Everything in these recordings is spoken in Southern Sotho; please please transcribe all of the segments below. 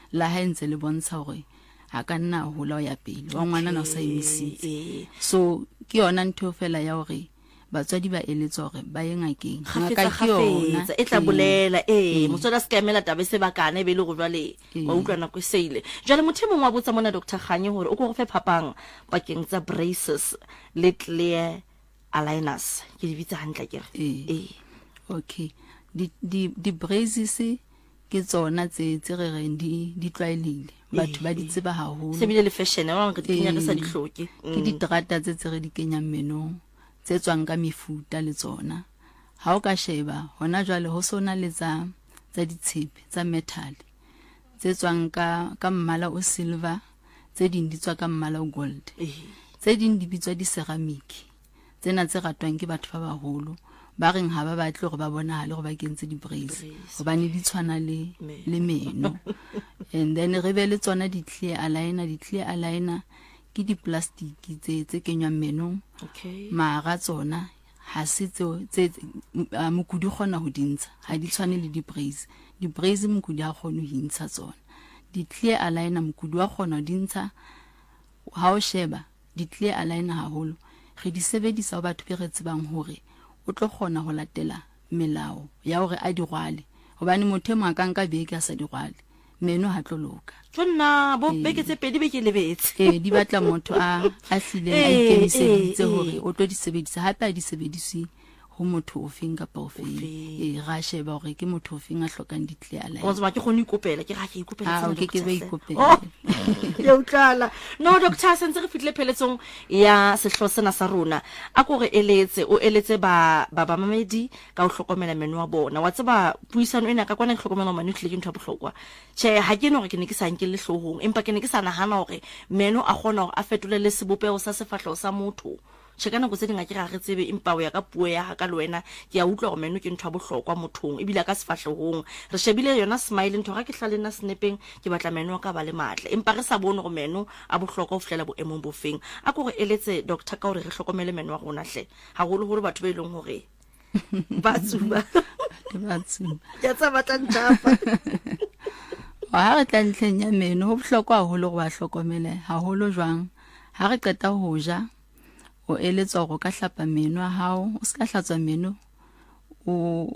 la ha ntse le bontsha hore ha ka nna hola ya pele wa ngwana na o sa emisitse. So ke yona ntho fela ya hore batswadi ba eletswa hore ba ye ngakeng ngaka ke yona e tla bolela motswadi a ska emela tabe se bakane be le go jwale wa utlwana go seile jwale motho mongwe wa botsa mona Dr. Khanye hore o go fe phapang pakeng tsa braces le clear aligners ke di bitsa hantle ke re okay di braces ke tsona tse re reng di tlwaelile batho ba di tseba haholo se bile le fashion wa re di kenya re sa di hloke ke di trata tse re di kenyang menong tse tswang ka mefuta le tsona ha o ka sheba hona jwale ho sona le tsa ditshepe tsa metal tse tswang ka mmala o silver tse ding di tswa ka mmala o gold tse ding di bitswa di ceramic tsena tse ratwang ke batho ba baholo ba reng ha ba batle gore ba bonahale gore ba kentse di braces hobane di tshwana le meno and then re be le tsona di clear aligner ke di plastic tse kenyang menong mara tsona ha se tse mokudi gona ho dintsha ha di tshwane le di braces mokudi a gone ho dintsha tsona di clear aligner mokudi wa gona ho dintsha ha o sheba di clear aligner haholo re di sebedisa ho batho be re tsebang hore o tlo gona ho latela melao ya hore a di rwale hobane motho mo ka nka beke a sa di rwale meno ha tlo loka tsona bo beke tse pedi be ke lebetse di batla motho a hlile a ikemiseditse hore o tlo di sebedisa hape a di sebedisi ho motho o feng kapa o feng ra sheba hore ke motho o feng a hlokang di clear aligner o tsama ke gone ikopela ke ga ke ikopela tsena ke be ikopela ya utlala no Dr. Sentse re fitle pheletsong ya sehlo sena sa rona a go re o eletse ba mamedi ka o hlokomela meno wa bona wa tseba puisano ena ka kwana hlokomela mano tle ke ntho bohlokwa che ha ke no re ke ne ke sa nke le hlohong empa ke ne ke sa nahana hore meno a gona hore a fetole le sebopeo sa sefahleho sa motho chekana go tse dinga ke ga re tsebe empa o ya ka puo ya ga ka le wena ke a utlwa go meno ke ntwa bohlokwa mothong ebile ka sefahlehong re shebile yona smile ntho ga ke hlale na snapeng ke batla meno ka ba le matle empa re sa bone go meno a bohlokwa o flela bo emong bo feng a go re eletse doctor ka hore re hlokomele meno wa rona hle haholo holo batho be ileng hore ba tsuba ya tsa batla ntjapa wa re tla ntleng ya meno ho bohlokwa haholo go ba hlokomele haholo jwang ha re qeta ho ja o eletswa go ka hlapa meno a hao o ska hlatswa meno o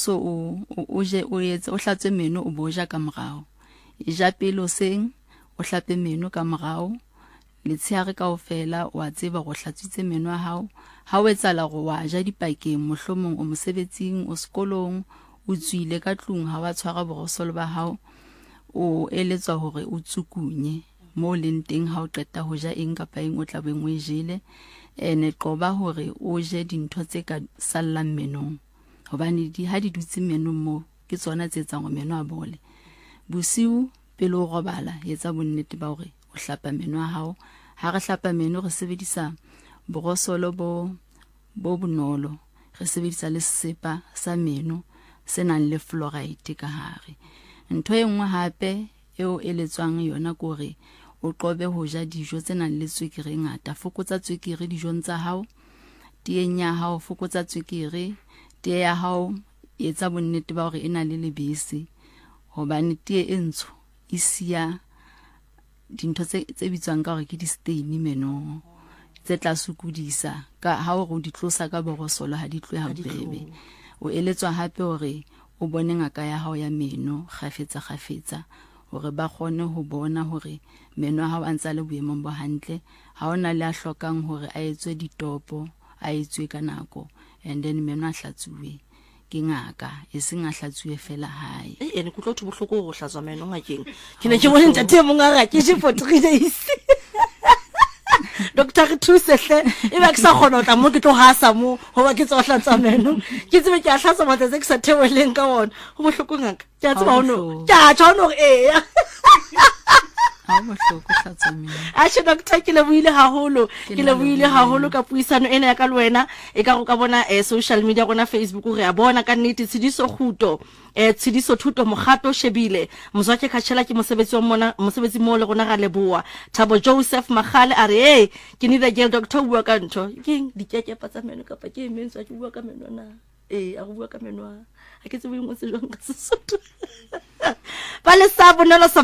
je o etse o hlatswe meno o boja ka morao e ja pele o seng o hlape meno ka morao le tshiare kaofela wa tseba go hlatswitse meno a hao ha o etsala go wa ja dipakeng mohlomong o mosebetsing o sekolong o tswile ka tlung ha wa tshwara borosolo ba hao o eletswa hore o tsukunye mo leng teng ha o qeta ho ja eng kapa eng o tla beng o e jele ene qoba hore o je dintho tse ka sallang menong hobane ha di dutse menong mo ke tsona tse etsang hore meno a bole bosiu pele o robala etsa bonnete ba hore o hlapa meno a hao ha re hlapa meno re sebedisa borosolo bo bonolo re sebedisa le sepa sa meno se nang le fluoride ka hare ntho e nngwe hape eo eletswang yona ke hore o qobe ho ja dijo tse nang le tswekere ngata fokotsa tswekere dijong tsa hao tieng ya hao fokotsa tswekere tie ya hao etsa bonnete ba hore ena le lebese hobane tie e ntsho e sia dintho tse bitswang ka hore ke di stain menong tse tla sukudisa ka ha o di tlosa ka borosolo ha di tlwe ha bebe o eletswa hape hore o bone ngaka ya hao ya meno khafetsa hore ba gone ho bona hore meno a hao a ntse le boemong bo hantle ha ona le a hlokang hore a etswe ditopo a etswe ka nako and then meno a hlatsuwe ke ngaka e seng a hlatsuwe fela hae ene kutlo thu bohloko go hlatswa meno ngakeng ke ne ke bone ntate mongara ke je for 3 days Dr. Thusele e ba ke sa gona tla mo ke tlo hasa mo ho ba ke tso hlatsa meno ke tsebe ke a hlatsa matsatsi ke sa theweleng ka ona ho bohloko ngaka ke a tseba ono ke a tshwana hore ya ha bohloko hlatsa meno a she Dr. ke le buile haholo ka puisano ena ya ka le wena e ka go ka bona social media gona Facebook re a bona ka nnete tshidiso khuto tshidiso thuto mogato shebile mozwake khatshela ke mosebetsi mo le gona ga leboa Thabo Joseph Magale a re ke ni the girl doctor bua ka ntho ke dikeke patsa meno ka pa ke mentswa ke bua ka meno na a go bua ka meno a ke tsebe mo se jwang ka Sesotho ba le sa bonela